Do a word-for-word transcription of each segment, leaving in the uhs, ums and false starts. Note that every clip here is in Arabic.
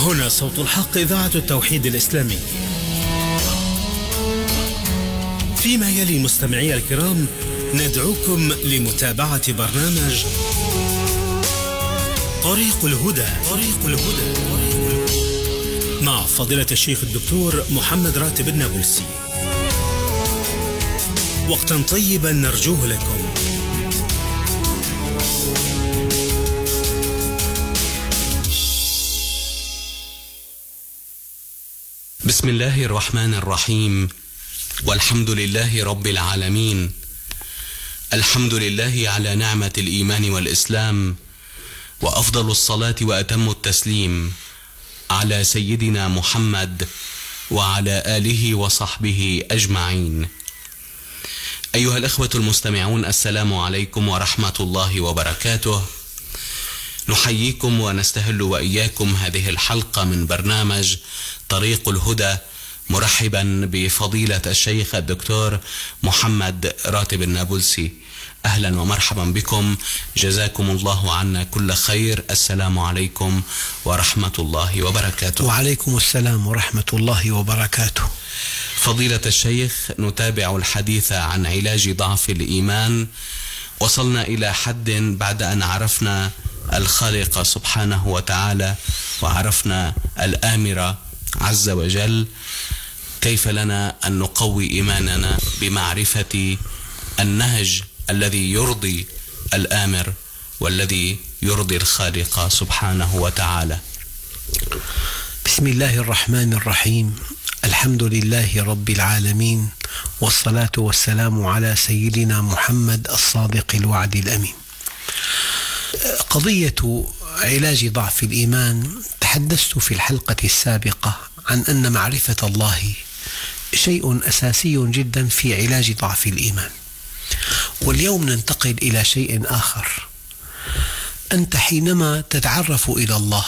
هنا صوت الحق، إذاعة التوحيد الإسلامي. فيما يلي مستمعي الكرام ندعوكم لمتابعة برنامج طريق الهدى طريق الهدى مع فضيلة الشيخ الدكتور محمد راتب النابلسي. وقتا طيبا نرجوه لكم. بسم الله الرحمن الرحيم، والحمد لله رب العالمين. الحمد لله على نعمة الإيمان والإسلام، وأفضل الصلاة وأتم التسليم على سيدنا محمد وعلى آله وصحبه أجمعين. أيها الأخوة المستمعون، السلام عليكم ورحمة الله وبركاته. نحييكم ونستهل وإياكم هذه الحلقة من برنامج طريق الهدى، مرحبا بفضيلة الشيخ الدكتور محمد راتب النابلسي. أهلا ومرحبا بكم، جزاكم الله عنا كل خير. السلام عليكم ورحمة الله وبركاته. وعليكم السلام ورحمة الله وبركاته. فضيلة الشيخ، نتابع الحديث عن علاج ضعف الإيمان. وصلنا إلى حد بعد أن عرفنا الخالق سبحانه وتعالى وعرفنا الآمر عز وجل، كيف لنا أن نقوي إيماننا بمعرفة النهج الذي يرضي الآمر والذي يرضي الخالق سبحانه وتعالى. بسم الله الرحمن الرحيم. الحمد لله رب العالمين، والصلاة والسلام على سيدنا محمد الصادق الوعد الأمين. قضية علاج ضعف الإيمان، تحدثت في الحلقة السابقة عن أن معرفة الله شيء أساسي جدا في علاج ضعف الإيمان. واليوم ننتقل إلى شيء آخر. أنت حينما تتعرف إلى الله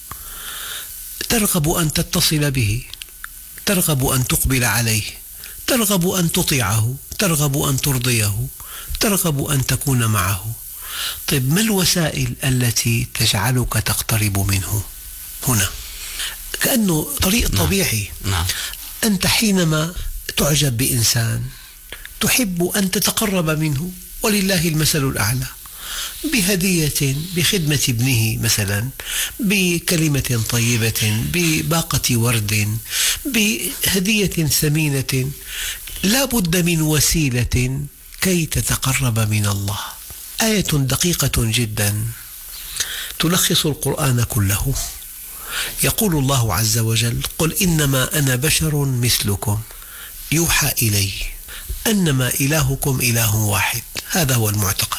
ترغب أن تتصل به، ترغب أن تقبل عليه، ترغب أن تطيعه، ترغب أن ترضيه، ترغب أن تكون معه. طيب، ما الوسائل التي تجعلك تقترب منه؟ هنا كأنه طريق طبيعي. نعم. نعم. أنت حينما تعجب بإنسان تحب أن تتقرب منه، ولله المثل الأعلى، بهدية، بخدمة ابنه مثلا، بكلمة طيبة، بباقة ورد، بهدية ثمينة. لا بد من وسيلة كي تتقرب من الله. آية دقيقة جدا تلخص القرآن كله. يقول الله عز وجل: قل إنما أنا بشر مثلكم يوحى إلي أنما إلهكم إله واحد. هذا هو المعتقد،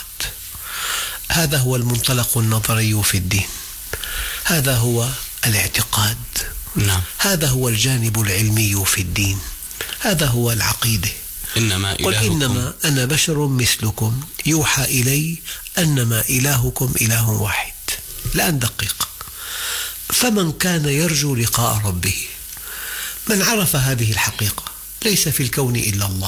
هذا هو المنطلق النظري في الدين، هذا هو الاعتقاد. نعم. هذا هو الجانب العلمي في الدين، هذا هو العقيدة. إنما قل إنما أنا بشر مثلكم يوحى إلي أنما إلهكم إله واحد. لا ندقق. فمن كان يرجو لقاء ربه، من عرف هذه الحقيقة، ليس في الكون إلا الله،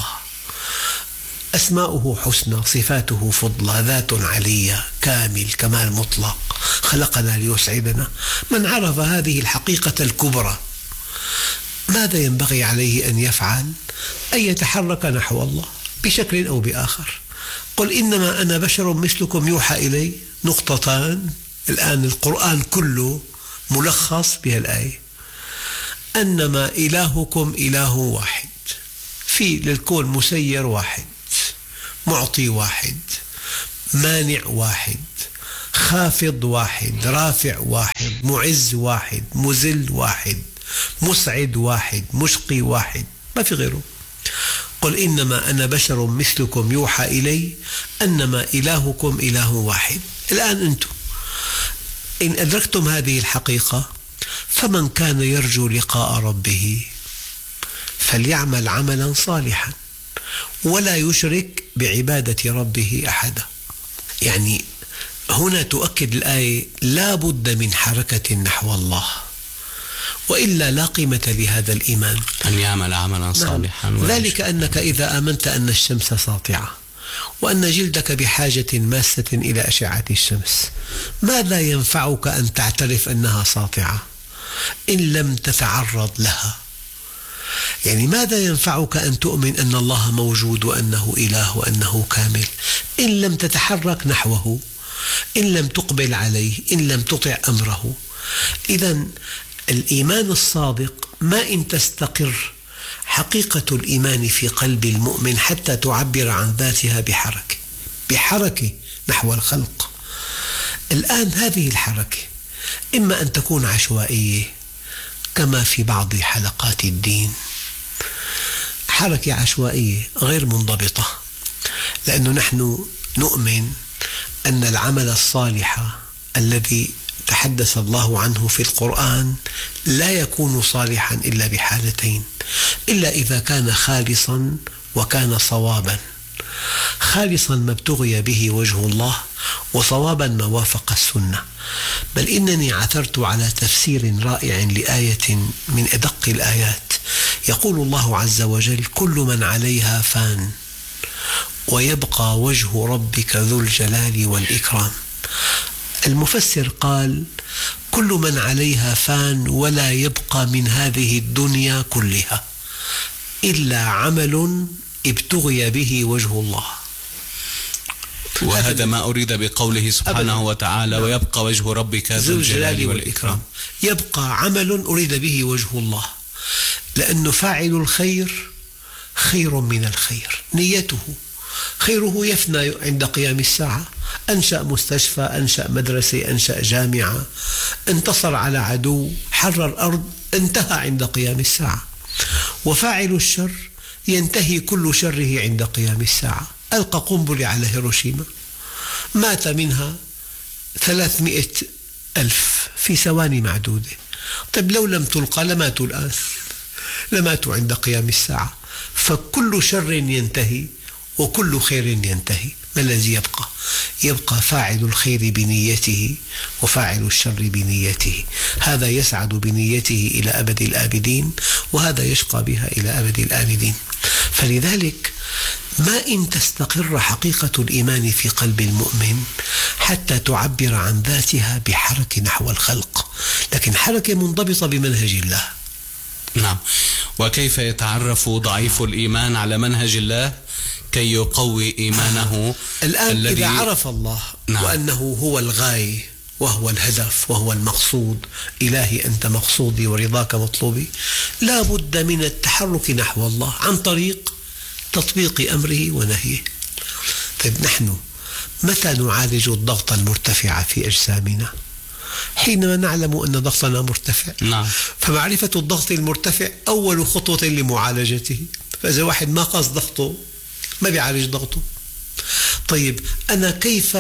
أسماؤه حسنى، صفاته فضلى، ذات علية، كامل، كمال مطلق، خلقنا ليسعدنا. من عرف هذه الحقيقة الكبرى، ماذا ينبغي عليه أن يفعل؟ أن يتحرك نحو الله بشكل أو بآخر. قل إنما أنا بشر مثلكم يوحى إلي، نقطتان. الآن القرآن كله ملخص بهالآية: أنما إلهكم إله واحد. في للكون مسير واحد، معطي واحد، مانع واحد، خافض واحد، رافع واحد، معز واحد، مذل واحد، مسعد واحد، مشقي واحد، ما في غيره. قل إنما أنا بشر مثلكم يوحى إلي أنما إلهكم إله واحد. الآن أنتم إن أدركتم هذه الحقيقة، فمن كان يرجو لقاء ربه فليعمل عملا صالحا ولا يشرك بعبادة ربه أحدا. يعني هنا تؤكد الآية لا بد من حركة نحو الله، وإلا لا قيمة لهذا الإيمان. أن يعمل عملا صالحا. نعم. ذلك أنك إذا آمنت أن الشمس ساطعة وأن جلدك بحاجة ماسة إلى أشعة الشمس، ماذا ينفعك أن تعترف أنها ساطعة إن لم تتعرض لها. يعني ماذا ينفعك أن تؤمن أن الله موجود وأنه إله وأنه كامل إن لم تتحرك نحوه، إن لم تقبل عليه، إن لم تطع أمره؟ إذن الإيمان الصادق ما إن تستقر حقيقة الإيمان في قلب المؤمن حتى تعبر عن ذاتها بحركة بحركة نحو الخلق. الآن هذه الحركة إما أن تكون عشوائية كما في بعض حلقات الدين، حركة عشوائية غير منضبطة، لأنه نحن نؤمن أن العمل الصالح الذي تحدث الله عنه في القرآن لا يكون صالحا إلا بحالتين، إلا إذا كان خالصا وكان صوابا. خالصا ما ابتغي به وجه الله، وصوابا ما وافق السنة. بل إنني عثرت على تفسير رائع لآية من أدق الآيات. يقول الله عز وجل: كل من عليها فان ويبقى وجه ربك ذو الجلال والإكرام. المفسر قال: كل من عليها فان ولا يبقى من هذه الدنيا كلها إلا عمل ابتغي به وجه الله. وهذا ما أريد بقوله سبحانه وتعالى: ويبقى وجه ربك ذو الجلال والإكرام. يبقى عمل أريد به وجه الله، لأن فاعل الخير خير من الخير، نيته خيره يفنى عند قيام الساعة. أنشأ مستشفى، أنشأ مدرسة، أنشأ جامعة، انتصر على عدو، حرر أرض، انتهى عند قيام الساعة. وفاعل الشر ينتهي كل شره عند قيام الساعة. ألقى قنبلة على هيروشيما، مات منها ثلاثمئة ألف في ثواني معدودة. طيب لو لم تلقى لماتوا الآن، لماتوا عند قيام الساعة. فكل شر ينتهي وكل خير ينتهي. ما الذي يبقى؟ يبقى فاعل الخير بنيته وفاعل الشر بنيته. هذا يسعد بنيته إلى أبد الآبدين، وهذا يشقى بها إلى أبد الآبدين. فلذلك ما إن تستقر حقيقة الإيمان في قلب المؤمن حتى تعبر عن ذاتها بحركة نحو الخلق، لكن حركة منضبطة بمنهج الله. نعم. وكيف يتعرف ضعيف الإيمان على منهج الله كي يقوي إيمانه؟ الآن الذي إذا عرف الله نعم. وأنه هو الغاية وهو الهدف وهو المقصود، إلهي أنت مقصودي ورضاك مطلوبي، لا بد من التحرك نحو الله عن طريق تطبيق أمره ونهيه. طيب نحن متى نعالج الضغط المرتفع في أجسامنا؟ حينما نعلم أن ضغطنا مرتفع. نعم. فمعرفة الضغط المرتفع أول خطوة لمعالجته. فإذا واحد ما قاس ضغطه ما بيعالج ضغطه. طيب أنا كيف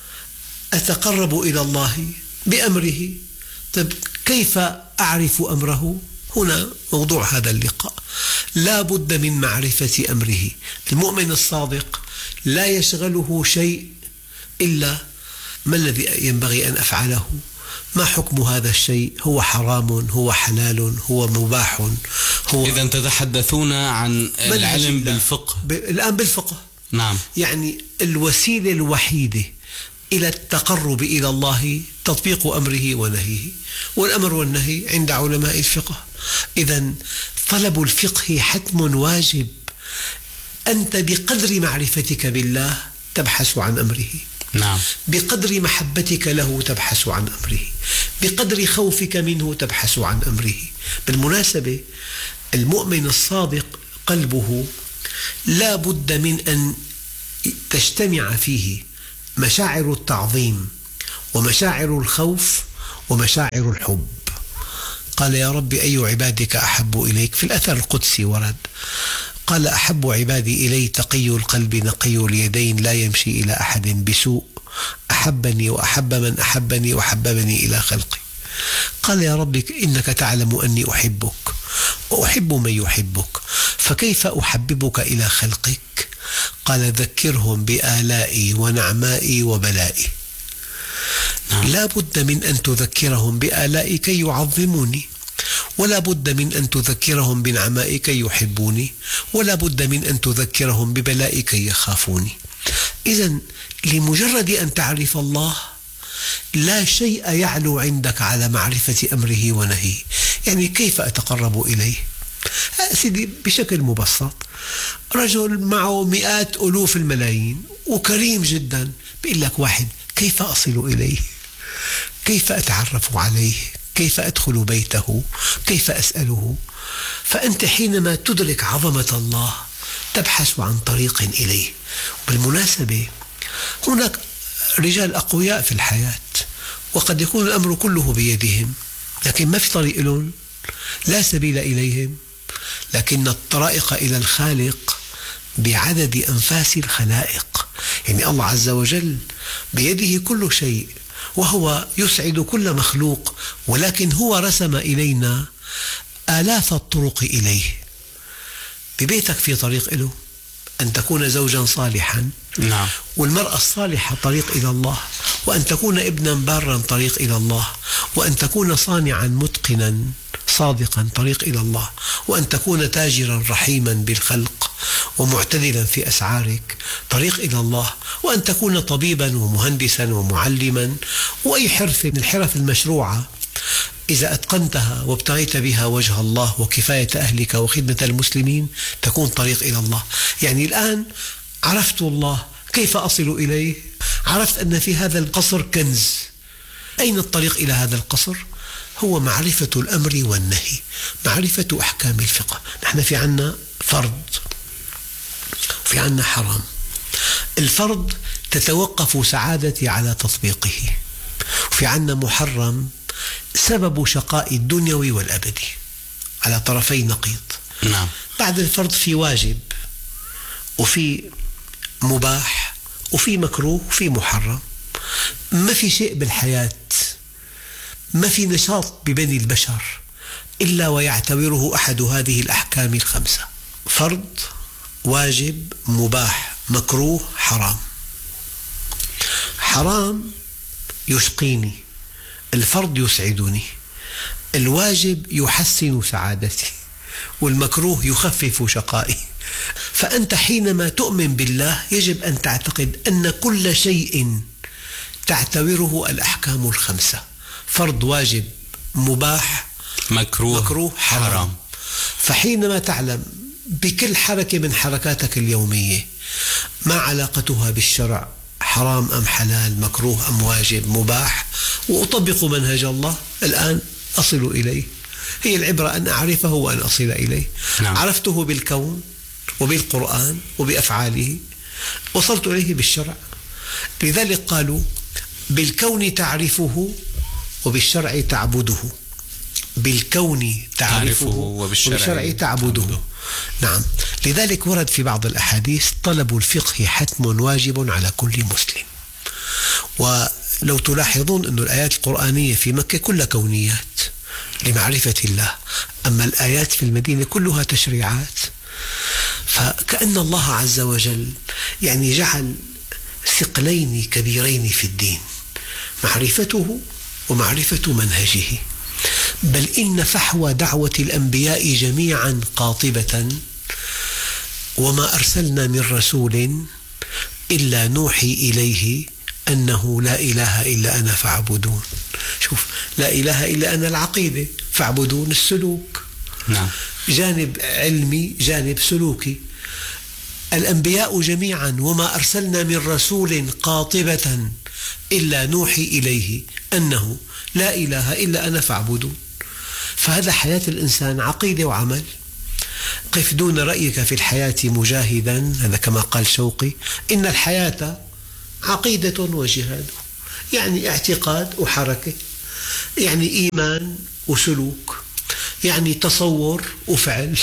أتقرب إلى الله؟ بأمره. طيب كيف أعرف أمره؟ هنا موضوع هذا اللقاء. لا بد من معرفة أمره. المؤمن الصادق لا يشغله شيء إلا ما الذي ينبغي أن أفعله، ما حكم هذا الشيء، هو حرام، هو حلال، هو مباح، هو إذا تتحدثون عن العلم بالفقه. الآن بالفقه. نعم. يعني الوسيلة الوحيدة إلى التقرب إلى الله تطبيق أمره ونهيه، والأمر والنهي عند علماء الفقه. إذن طلب الفقه حتم واجب. أنت بقدر معرفتك بالله تبحث عن أمره. نعم. بقدر محبتك له تبحث عن أمره، بقدر خوفك منه تبحث عن أمره. بالمناسبة المؤمن الصادق قلبه لا بد من أن تجتمع فيه مشاعر التعظيم ومشاعر الخوف ومشاعر الحب. قال: يا رب أي عبادك أحب إليك؟ في الأثر القدسي ورد، قال: أحب عبادي إلي تقي القلب نقي اليدين لا يمشي إلى أحد بسوء، أحبني وأحب من أحبني وحببني إلى خلقي. قال: يا رب إنك تعلم أني أحبك وأحب من يحبك، فكيف أحببك إلى خلقك؟ قال: ذكرهم بآلائي ونعمائي وبلائي. لا بد من أن تذكرهم بآلائي كي يعظموني، ولا بد من أن تذكرهم بنعمائي كي يحبوني، ولا بد من أن تذكرهم ببلائي كي يخافوني. إذن لمجرد أن تعرف الله لا شيء يعلو عندك على معرفة أمره ونهيه. يعني كيف أتقرب إليه؟ سيدي بشكل مبسط، رجل معه مئات ألوف الملايين وكريم جدا، بيقول لك واحد كيف أصل إليه؟ كيف أتعرف عليه؟ كيف أدخل بيته؟ كيف أسأله؟ فأنت حينما تدرك عظمة الله تبحث عن طريق إليه. بالمناسبة هناك رجال أقوياء في الحياة وقد يكون الأمر كله بيدهم، لكن ما في طريق لهم، لا سبيل إليهم، لكن الطرائق إلى الخالق بعدد أنفاس الخلائق. يعني الله عز وجل بيده كل شيء وهو يسعد كل مخلوق، ولكن هو رسم إلينا آلاف الطرق إليه. ببيتك في طريق له، أن تكون زوجا صالحا، نعم. والمرأة الصالحة طريق إلى الله، وأن تكون ابنا بارا طريق إلى الله، وأن تكون صانعا متقنا صادقا طريق إلى الله، وأن تكون تاجرا رحيما بالخلق ومعتدلا في أسعارك طريق إلى الله، وأن تكون طبيبا ومهندسا ومعلما وأي حرف من الحرف المشروعة إذا أتقنتها وابتغيت بها وجه الله وكفاية أهلك وخدمة المسلمين تكون طريق إلى الله. يعني الآن عرفت الله، كيف أصل إليه؟ عرفت أن في هذا القصر كنز. أين الطريق إلى هذا القصر؟ هو معرفة الأمر والنهي، معرفة أحكام الفقه. نحن في عنا فرض وفي عنا حرام. الفرض تتوقف سعادتي على تطبيقه، وفي عنا محرم سبب شقاء الدنيوي والأبدي، على طرفي نقيض. نعم. بعد الفرض في واجب وفي مباح وفي مكروه وفي محرم. ما في شيء بالحياة، ما في نشاط ببني البشر إلا ويعتبره أحد هذه الأحكام الخمسة: فرض، واجب، مباح، مكروه، حرام. حرام يشقيني، الفرض يسعدني، الواجب يحسن سعادتي، والمكروه يخفف شقائي. فأنت حينما تؤمن بالله يجب أن تعتقد أن كل شيء تعتبره الأحكام الخمسة: فرض، واجب، مباح، مكروه, مكروه حرام. حرام. فحينما تعلم بكل حركة من حركاتك اليومية ما علاقتها بالشرع، حرام أم حلال، مكروه أم واجب، مباح، وأطبق منهج الله، الآن أصل إليه. هي العبرة أن أعرفه وأن أصل إليه. نعم. عرفته بالكون وبالقرآن وبأفعاله، وصلت إليه بالشرع. لذلك قالوا بالكون تعرفه وبالشرع تعبده. بالكون تعرفه وبالشرع تعبده. نعم. لذلك ورد في بعض الأحاديث: طلب الفقه حتم واجب على كل مسلم. ولو تلاحظون أن الآيات القرآنية في مكة كلها كونيات لمعرفة الله، أما الآيات في المدينة كلها تشريعات. فكأن الله عز وجل يعني جعل ثقلين كبيرين في الدين: معرفته ومعرفة منهجه. بل إن فحوى دعوة الأنبياء جميعا قاطبة: وما أرسلنا من رسول إلا نوحي إليه أنه لا إله إلا أنا فاعبدون. شوف، لا إله إلا أنا العقيدة، فاعبدون السلوك. نعم. جانب علمي، جانب سلوكي. الأنبياء جميعا: وما أرسلنا من رسول قاطبة إلا نوحي إليه أنه لا إله إلا أنا فاعبدون. فهذا حياة الإنسان عقيدة وعمل. قف دون رأيك في الحياة مجاهدا، هذا كما قال شوقي: إن الحياة عقيدة وجهاد. يعني اعتقاد وحركة، يعني إيمان وسلوك، يعني تصور وفعل،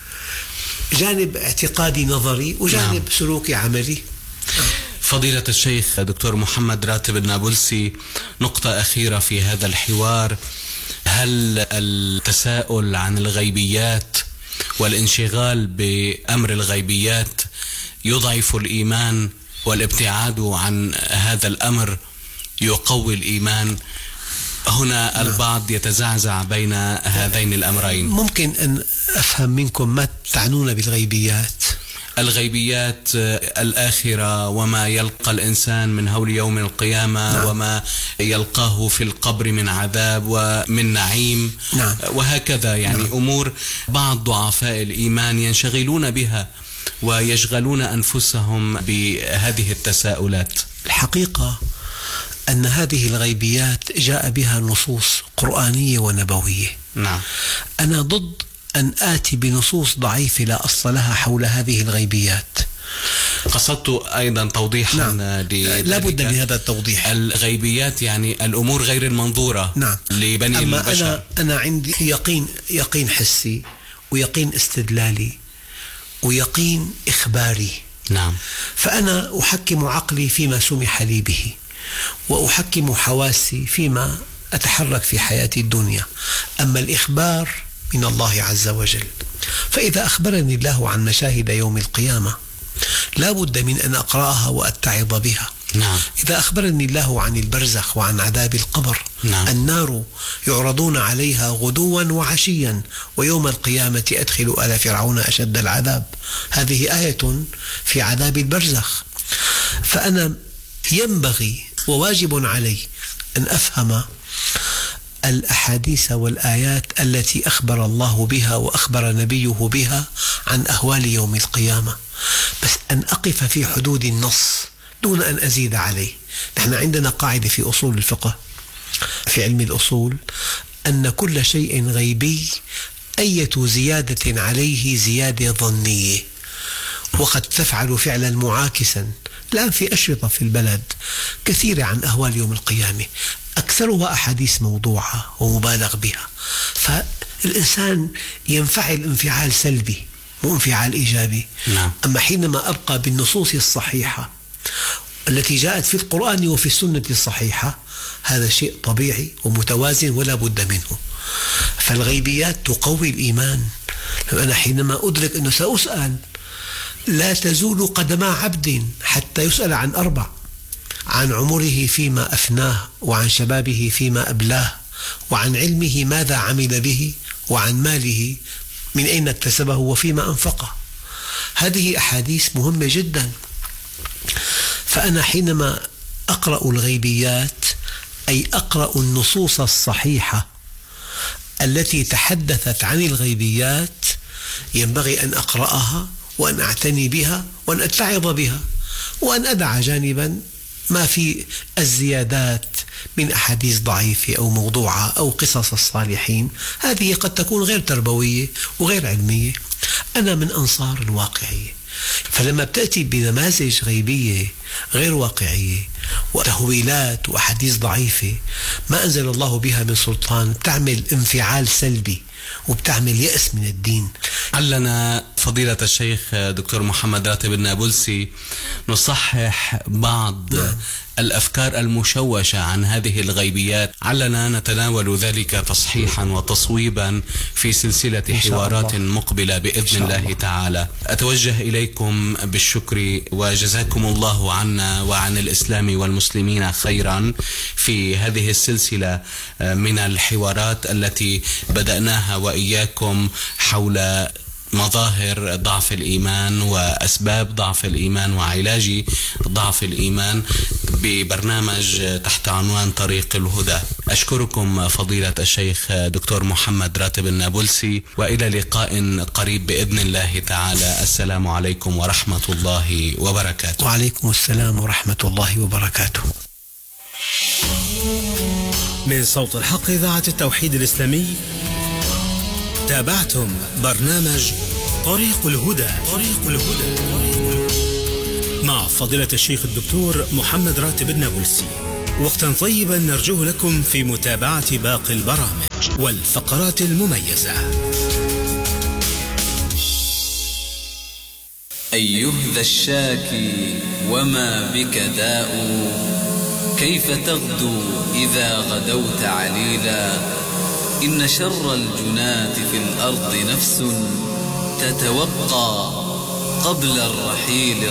جانب اعتقادي نظري وجانب نعم. سلوكي عملي. فضيلة الشيخ دكتور محمد راتب النابلسي، نقطة أخيرة في هذا الحوار: هل التساؤل عن الغيبيات والانشغال بأمر الغيبيات يضعف الإيمان، والابتعاد عن هذا الأمر يقوي الإيمان؟ هنا البعض يتزعزع بين هذين الأمرين. ممكن أن أفهم منكم ما تعنون بالغيبيات؟ الغيبيات الآخرة وما يلقى الإنسان من هول يوم القيامة. نعم. وما يلقاه في القبر من عذاب ومن نعيم. نعم. وهكذا يعني. نعم. أمور بعض ضعفاء الإيمان ينشغلون بها ويشغلون أنفسهم بهذه التساؤلات. الحقيقة أن هذه الغيبيات جاء بها نصوص قرآنية ونبوية. نعم. أنا ضد أن آتي بنصوص ضعيفة لا أصل لها حول هذه الغيبيات. قصدت أيضا توضيحا. نعم. لا بد من هذا التوضيح. الغيبيات يعني الأمور غير المنظورة. نعم. لبني أما البشر. أنا, أنا عندي يقين يقين حسي ويقين استدلالي ويقين إخباري. نعم. فأنا أحكم عقلي فيما سمح لي به، وأحكم حواسي فيما أتحرك في حياتي الدنيا. أما الإخبار من الله عز وجل، فإذا أخبرني الله عن مشاهد يوم القيامة لا بد من أن أقرأها وأتعظ بها. نعم. إذا أخبرني الله عن البرزخ وعن عذاب القبر. نعم. النار يعرضون عليها غدوا وعشيا ويوم القيامة أدخل آل فرعون أشد العذاب. هذه آية في عذاب البرزخ. فأنا ينبغي وواجب علي أن أفهم الأحاديث والآيات التي أخبر الله بها وأخبر نبيه بها عن أهوال يوم القيامة، بس أن أقف في حدود النص دون أن أزيد عليه. نحن عندنا قاعدة في أصول الفقه في علم الأصول أن كل شيء غيبي أية زيادة عليه زيادة ظنية، وقد تفعل فعلا معاكسا. الآن في أشرطة في البلد كثيرة عن أهوال يوم القيامة، أكثرها أحاديث موضوعة ومبالغ بها، فالإنسان ينفعل انفعال سلبي مو انفعال إيجابي. نعم. أما حينما أبقى بالنصوص الصحيحة التي جاءت في القرآن وفي السنة الصحيحة، هذا شيء طبيعي ومتوازن ولا بد منه. فالغيبيات تقوي الإيمان. أنا حينما أدرك أنه سأسأل، لا تزول قدما عبد حتى يسأل عن أربع: عن عمره فيما أفناه، وعن شبابه فيما أبلاه، وعن علمه ماذا عمل به، وعن ماله من أين اكتسبه وفيما أنفقه. هذه أحاديث مهمة جدا. فأنا حينما أقرأ الغيبيات أي أقرأ النصوص الصحيحة التي تحدثت عن الغيبيات، ينبغي أن أقرأها وأن أعتني بها وأن أتعظ بها، وأن أدع جانبا ما في الزيادات من أحاديث ضعيفة أو موضوعة أو قصص الصالحين. هذه قد تكون غير تربوية وغير علمية. أنا من أنصار الواقعية. فلما بتأتي بنماذج غيبية غير واقعية وتهويلات وأحاديث ضعيفة ما أنزل الله بها من سلطان، تعمل انفعال سلبي وبتعمل يأس من الدين. علنا فضيلة الشيخ دكتور محمد راتب النابلسي نصحح بعض نعم. الأفكار المشوشة عن هذه الغيبيات. علنا نتناول ذلك تصحيحا وتصويبا في سلسلة حوارات مقبلة بإذن الله. الله تعالى. أتوجه إليكم بالشكر وجزاكم الله عنا وعن الإسلام والمسلمين خيرا في هذه السلسلة من الحوارات التي بدأناها وإياكم حول مظاهر ضعف الإيمان وأسباب ضعف الإيمان وعلاج ضعف الإيمان ببرنامج تحت عنوان طريق الهدى. أشكركم فضيلة الشيخ دكتور محمد راتب النابلسي، وإلى لقاء قريب بإذن الله تعالى. السلام عليكم ورحمة الله وبركاته. وعليكم السلام ورحمة الله وبركاته. من صوت الحق إذاعة التوحيد الإسلامي، تابعتم برنامج طريق الهدى طريق الهدى مع فضيلة الشيخ الدكتور محمد راتب النابلسي. وقتا طيبا نرجوه لكم في متابعة باقي البرامج والفقرات المميزة. أيها ذا الشاكي وما بك داء، كيف تغدو إذا غدوت عليلا؟ إن شر الجنات في الأرض نفس تتوقى قبل الرحيل